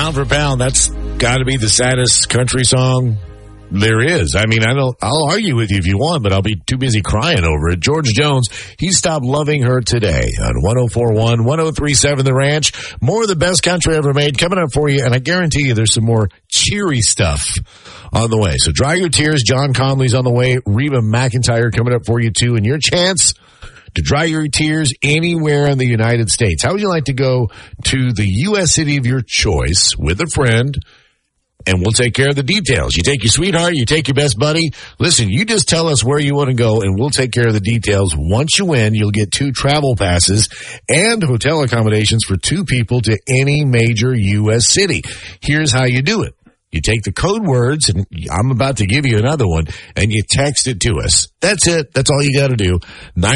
Pound for pound, that's got to be the saddest country song there is. I mean, I'll argue with you if you want, but I'll be too busy crying over it. George Jones, he stopped loving her today on 104.1, 103.7 The Ranch. More of the best country ever made coming up for you, and I guarantee you there's some more cheery stuff on the way. So dry your tears. John Conley's on the way. Reba McEntire coming up for you too, and your chance to dry your tears anywhere in the United States. How would you like to go to the U.S. city of your choice with a friend? And we'll take care of the details. You take your sweetheart, you take your best buddy. Listen, you just tell us where you want to go, and we'll take care of the details. Once you win, you'll get 2 travel passes and hotel accommodations for 2 people to any major U.S. city. Here's how you do it. You take the code words, and I'm about to give you another one, and you text it to us. That's it. That's all you got to do.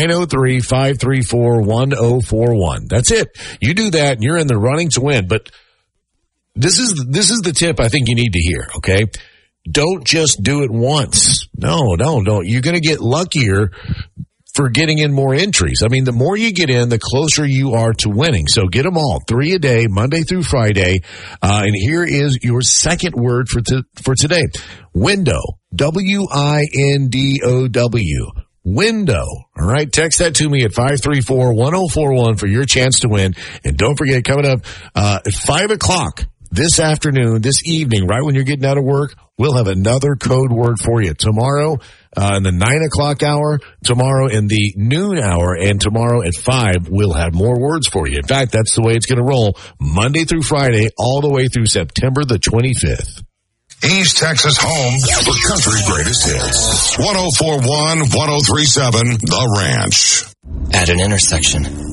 903-534-1041. That's it. You do that, and you're in the running to win. But this is the tip I think you need to hear, okay? Don't just do it once. No, don't. You're going to get luckier for getting in more entries. I mean, the more you get in, the closer you are to winning. So get them all, 3 a day, Monday through Friday. And here is your second word for today. Window. W-I-N-D-O-W. Window. All right. Text that to me at 534-1041 for your chance to win. And don't forget, coming up at 5 o'clock this afternoon, this evening, right when you're getting out of work, we'll have another code word for you. Tomorrow in the 9 o'clock hour, tomorrow in the noon hour, and tomorrow at 5, we'll have more words for you. In fact, that's the way it's going to roll Monday through Friday, all the way through September the 25th. East Texas home for country greatest hits. 104.1, 103.7 The Ranch. At an intersection,